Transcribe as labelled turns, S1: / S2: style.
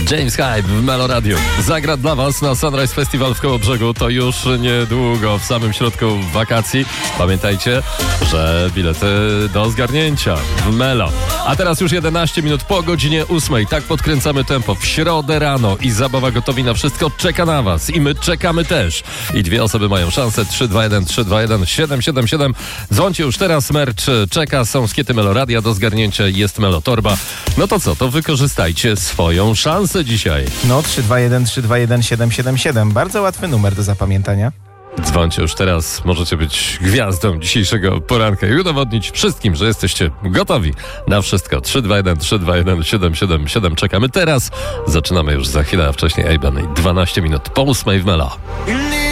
S1: James Hype w Melo Radio zagra dla Was na Sunrise Festival w Kołobrzegu. To już niedługo, w samym środku wakacji. Pamiętajcie, że bilety do zgarnięcia w Melo. A teraz już 11 minut po godzinie 8. Tak podkręcamy tempo w środę rano i zabawa Gotowi na wszystko czeka na Was. I my czekamy też. I dwie osoby mają szansę. 321 321 777. Dzwońcie już teraz. Merch czeka. Są skiety Melo Radia do zgarnięcia. Jest Melo Torba. No to co? To wykorzystajcie swoją szansę dzisiaj.
S2: No 321 321 777. Bardzo łatwy numer do zapamiętania.
S1: Dzwońcie już teraz. Możecie być gwiazdą dzisiejszego poranka i udowodnić wszystkim, że jesteście gotowi na wszystko. 321 321 777. Czekamy teraz. Zaczynamy już za chwilę, a wcześniej Ejban i 12 minut po 8 w Melo.